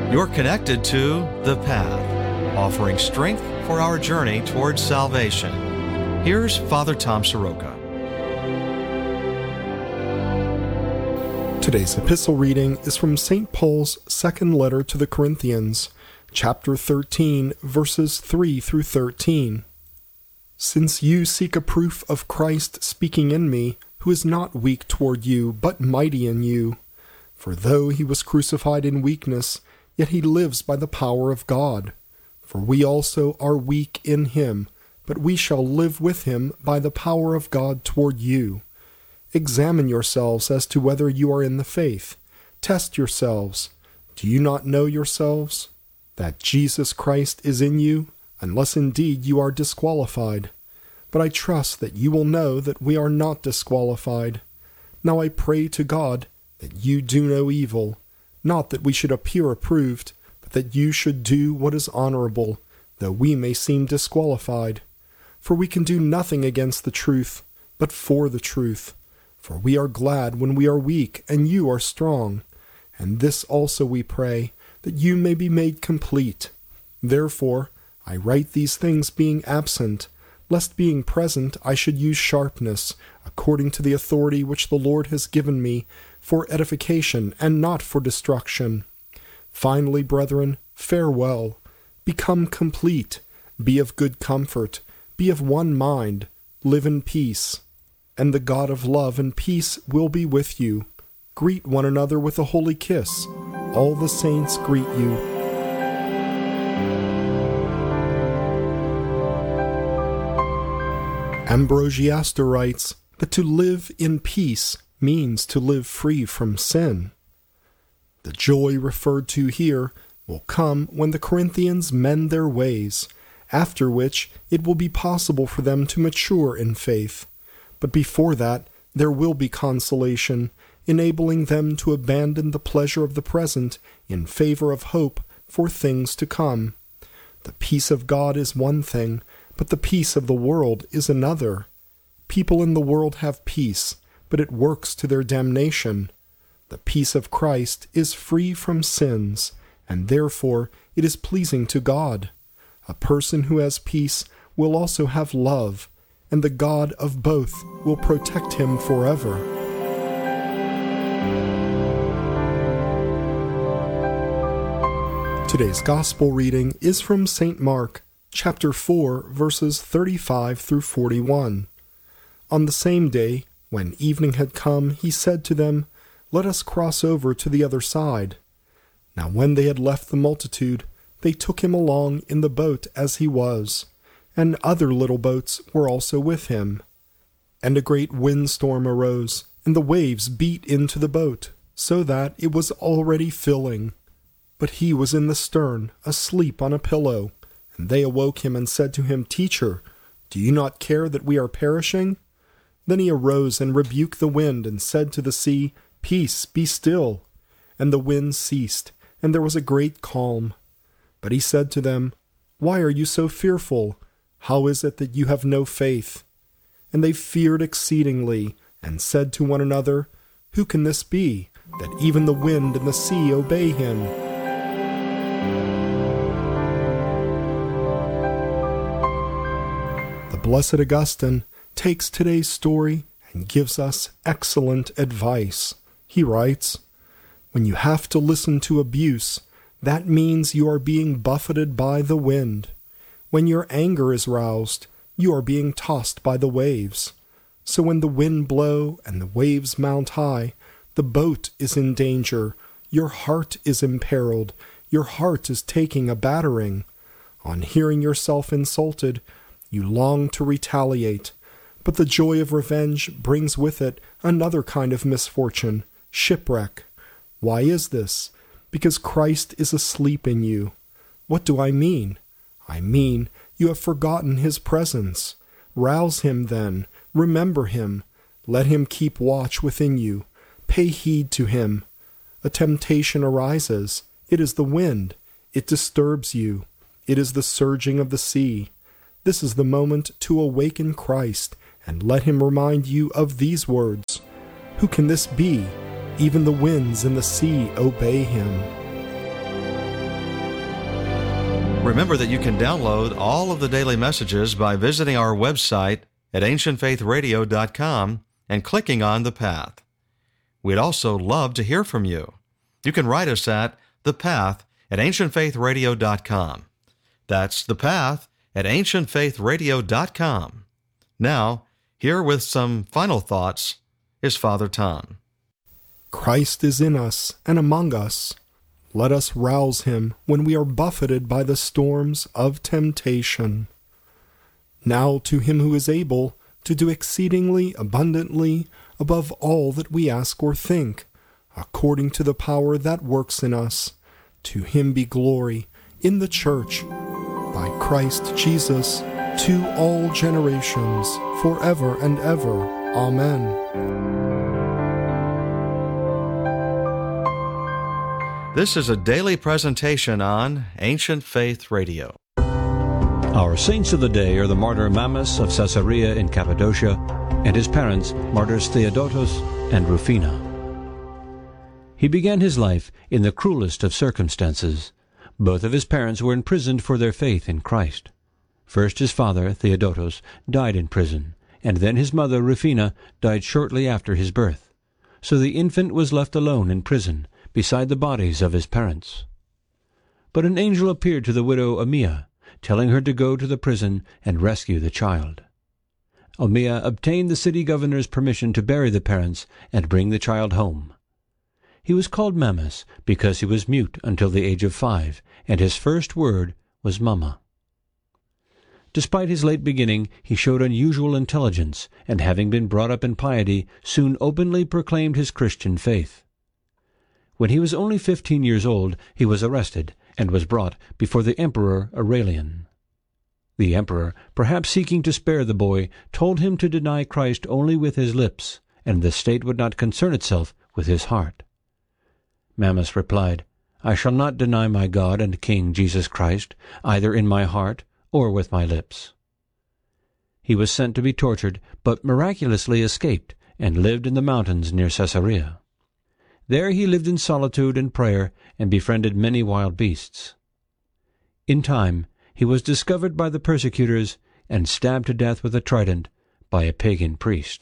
You're connected to The Path, offering strength for our journey towards salvation. Here's Father Tom Soroka. Today's epistle reading is from St. Paul's second letter to the Corinthians, chapter 13, verses 3 through 13. Since you seek a proof of Christ speaking in me, who is not weak toward you, but mighty in you. For though he was crucified in weakness, yet he lives by the power of God. For we also are weak in him, but we shall live with him by the power of God toward you. Examine yourselves as to whether you are in the faith. Test yourselves. Do you not know yourselves that Jesus Christ is in you, unless indeed you are disqualified? But I trust that you will know that we are not disqualified. Now I pray to God that you do no evil, not that we should appear approved, but that you should do what is honorable, though we may seem disqualified. For we can do nothing against the truth, but for the truth. For we are glad when we are weak and you are strong. And this also we pray, that you may be made complete. Therefore I write these things being absent, lest being present I should use sharpness, according to the authority which the Lord has given me, for edification and not for destruction. Finally, brethren, farewell. Become complete. Be of good comfort. Be of one mind. Live in peace. And the God of love and peace will be with you. Greet one another with a holy kiss. All the saints greet you. Ambrosiaster writes that to live in peace means to live free from sin. The joy referred to here will come when the Corinthians mend their ways, after which it will be possible for them to mature in faith. But before that, there will be consolation, enabling them to abandon the pleasure of the present in favor of hope for things to come. The peace of God is one thing, but the peace of the world is another. People in the world have peace, but it works to their damnation. The peace of Christ is free from sins, and therefore it is pleasing to God. A person who has peace will also have love, and the God of both will protect him forever. Today's Gospel reading is from St. Mark, chapter 4, verses 35 through 41. On the same day, when evening had come, he said to them, "Let us cross over to the other side." Now when they had left the multitude, they took him along in the boat as he was, and other little boats were also with him. And a great windstorm arose, and the waves beat into the boat, so that it was already filling. But he was in the stern, asleep on a pillow. And they awoke him and said to him, "Teacher, do you not care that we are perishing?" Then he arose and rebuked the wind and said to the sea, "Peace, be still." And the wind ceased, and there was a great calm. But he said to them, "Why are you so fearful? How is it that you have no faith?" And they feared exceedingly, and said to one another, "Who can this be, that even the wind and the sea obey him?" The Blessed Augustine takes today's story and gives us excellent advice. He writes, "When you have to listen to abuse, that means you are being buffeted by the wind. When your anger is roused, you are being tossed by the waves. So when the wind blow and the waves mount high, the boat is in danger, your heart is imperiled, your heart is taking a battering. On hearing yourself insulted, you long to retaliate, but the joy of revenge brings with it another kind of misfortune, shipwreck. Why is this? Because Christ is asleep in you. What do I mean? I mean, you have forgotten his presence. Rouse him then, remember him, let him keep watch within you, pay heed to him. A temptation arises, it is the wind, it disturbs you, it is the surging of the sea. This is the moment to awaken Christ and let him remind you of these words. Who can this be? Even the winds and the sea obey him. Remember that you can download all of the daily messages by visiting our website at ancientfaithradio.com and clicking on The Path. We'd also love to hear from you. You can write us at The Path at ancientfaithradio.com. That's The Path at ancientfaithradio.com. Now, here with some final thoughts is Father Tom. Christ is in us and among us. Let us rouse him when we are buffeted by the storms of temptation. Now to him who is able to do exceedingly abundantly above all that we ask or think, according to the power that works in us, to him be glory in the Church, by Christ Jesus, to all generations, forever and ever. Amen. This is a daily presentation on Ancient Faith Radio. Our saints of the day are the martyr Mammas of Caesarea in Cappadocia and his parents, martyrs Theodotos and Rufina. He began his life in the cruelest of circumstances. Both of his parents were imprisoned for their faith in Christ. First his father, Theodotos, died in prison, and then his mother, Rufina, died shortly after his birth. So the infant was left alone in prison, beside the bodies of his parents. But an angel appeared to the widow Ammia, telling her to go to the prison and rescue the child. Ammia obtained the city governor's permission to bury the parents and bring the child home. He was called Mammas because he was mute until the age of 5, and his first word was Mama. Despite his late beginning, he showed unusual intelligence, and having been brought up in piety, soon openly proclaimed his Christian faith. When he was only 15 years old, he was arrested and was brought before the Emperor Aurelian. The emperor, perhaps seeking to spare the boy, told him to deny Christ only with his lips, and the state would not concern itself with his heart. Mammas replied, "I shall not deny my God and King Jesus Christ, either in my heart or with my lips." He was sent to be tortured, but miraculously escaped, and lived in the mountains near Caesarea. There he lived in solitude and prayer, and befriended many wild beasts. In time he was discovered by the persecutors, and stabbed to death with a trident by a pagan priest.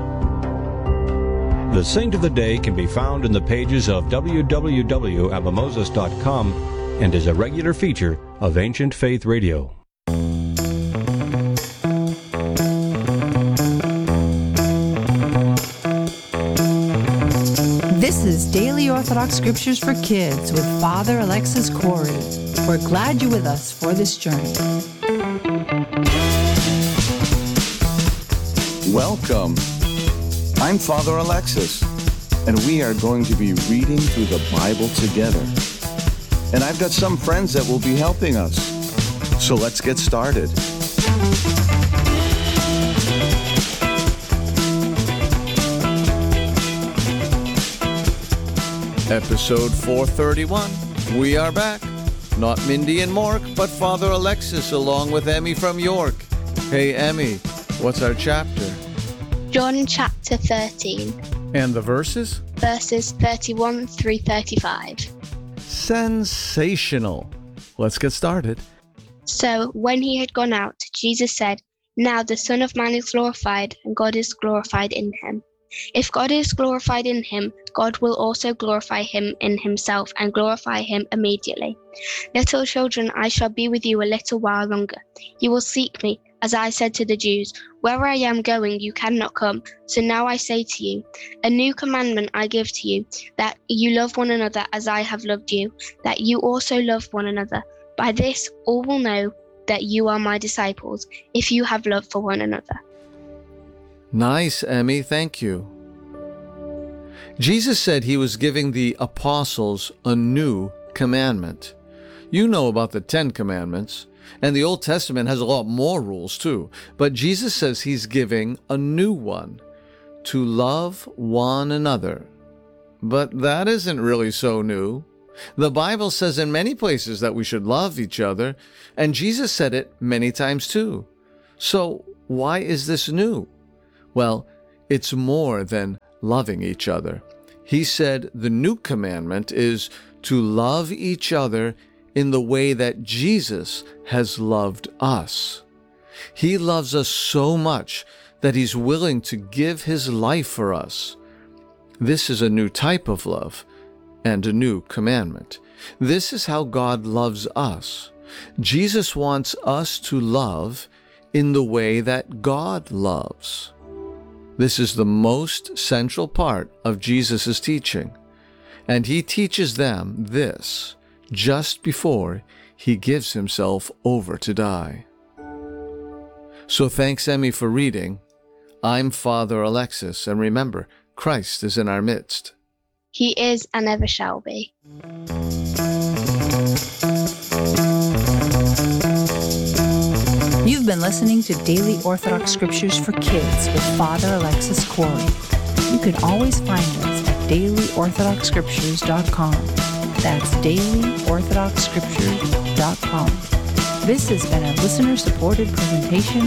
The Saint of the Day can be found in the pages of www.mimosas.com and is a regular feature of Ancient Faith Radio. This is Daily Orthodox Scriptures for Kids with Father Alexis Corey. We're glad you're with us for this journey. Welcome. I'm Father Alexis, and we are going to be reading through the Bible together. And I've got some friends that will be helping us. So let's get started. Episode 431. We are back. Not Mindy and Mork, but Father Alexis along with Emmy from York. Hey, Emmy, what's our chapter? John chapter 13. And the verses? Verses 31 through 35. Sensational. Let's get started. So when he had gone out, Jesus said, "Now the Son of Man is glorified, and God is glorified in him. If God is glorified in him, God will also glorify him in himself and glorify him immediately. Little children, I shall be with you a little while longer. You will seek me, as I said to the Jews, where I am going, you cannot come. So now I say to you, a new commandment I give to you, that you love one another as I have loved you, that you also love one another. By this all will know that you are my disciples, if you have love for one another." Nice, Emmy. Thank you. Jesus said he was giving the apostles a new commandment. You know about the 10 Commandments, and the Old Testament has a lot more rules too. But Jesus says he's giving a new one, to love one another. But that isn't really so new. The Bible says in many places that we should love each other, and Jesus said it many times too. So why is this new? Well, it's more than loving each other. He said the new commandment is to love each other in the way that Jesus has loved us. He loves us so much that He's willing to give His life for us. This is a new type of love and a new commandment. This is how God loves us. Jesus wants us to love in the way that God loves. This is the most central part of Jesus' teaching, and He teaches them this just before He gives Himself over to die. So thanks, Emmy, for reading. I'm Father Alexis, and remember, Christ is in our midst. He is and ever shall be. You've been listening to Daily Orthodox Scriptures for Kids with Father Alexis Corey. You can always find us at dailyorthodoxscriptures.com. That's dailyorthodoxscriptures.com. This has been a listener-supported presentation